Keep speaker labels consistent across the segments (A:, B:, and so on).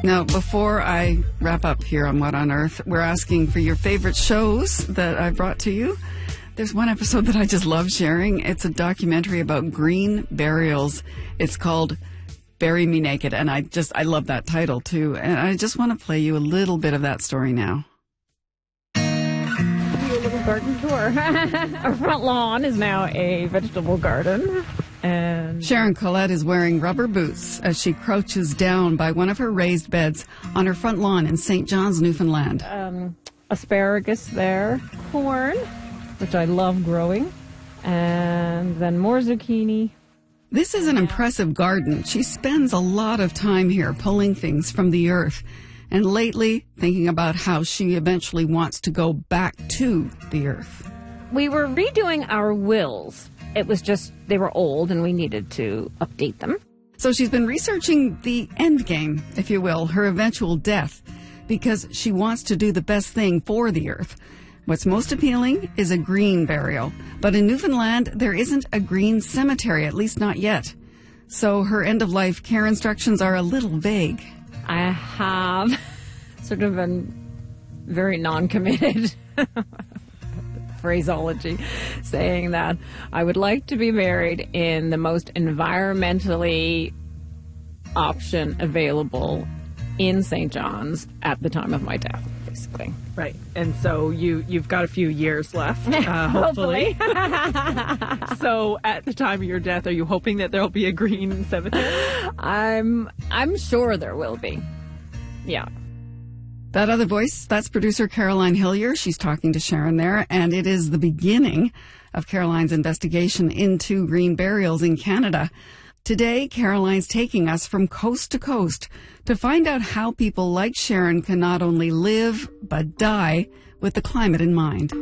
A: Now, before I wrap up here on What on Earth, we're asking for your favorite shows that I brought to you. There's one episode that I just love sharing. It's a documentary about green burials. It's called Bury Me Naked, and I love that title too. And I just want to play you a little bit of that story now.
B: A little garden tour. Our front lawn is now a vegetable garden. And
A: Sharon Collette is wearing rubber boots as she crouches down by one of her raised beds on her front lawn in St. John's, Newfoundland.
B: Asparagus there, corn, which I love growing, and then more zucchini.
A: This is an impressive garden. She spends a lot of time here pulling things from the earth, and lately thinking about how she eventually wants to go back to the earth.
B: We were redoing our wills. It was just, they were old and we needed to update them.
A: So she's been researching the end game, if you will, her eventual death, because she wants to do the best thing for the earth. What's most appealing is a green burial. But in Newfoundland, there isn't a green cemetery, at least not yet. So her end-of-life care instructions are a little vague.
B: I have sort of a very non-committed phraseology saying that I would like to be buried in the most environmentally option available in St. John's at the time of my death, basically.
C: Right. And so you've got a few years left, hopefully. So at the time of your death, are you hoping that there'll be a green cemetery?
B: I'm sure there will be. Yeah.
A: That other voice, that's producer Caroline Hillier. She's talking to Sharon there, and it is the beginning of Caroline's investigation into green burials in Canada. Today, Caroline's taking us from coast to coast to find out how people like Sharon can not only live, but die with the climate in mind.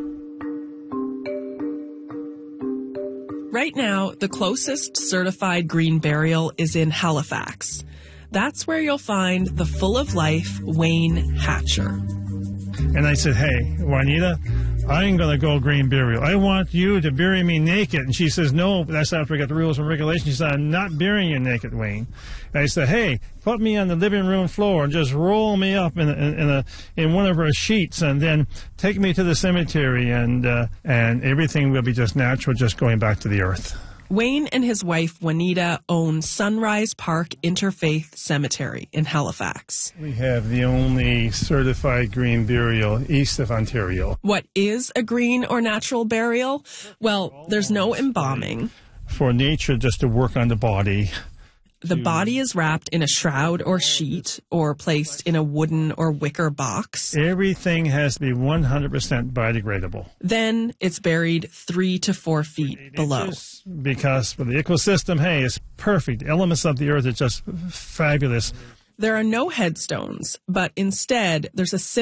D: Right now, the closest certified green burial is in Halifax. That's where you'll find the full-of-life Wayne Hatcher.
E: And I said, hey, Juanita, I'm going to go green burial. I want you to bury me naked. And she says, no, that's after I got the rules and regulations. She said, I'm not burying you naked, Wayne. And I said, hey, put me on the living room floor and just roll me up in one of our sheets and then take me to the cemetery and everything will be just natural, just going back to the earth.
D: Wayne and his wife, Juanita, own Sunrise Park Interfaith Cemetery in Halifax.
E: We have the only certified green burial east of Ontario.
D: What is a green or natural burial? Well, there's no embalming.
E: For nature just to work on the body.
D: The body is wrapped in a shroud or sheet or placed in a wooden or wicker box.
E: Everything has to be 100% biodegradable.
D: Then it's buried 3 to 4 feet below.
E: Because for the ecosystem, hey, it's perfect. Elements of the earth are just fabulous.
D: There are no headstones, but instead there's a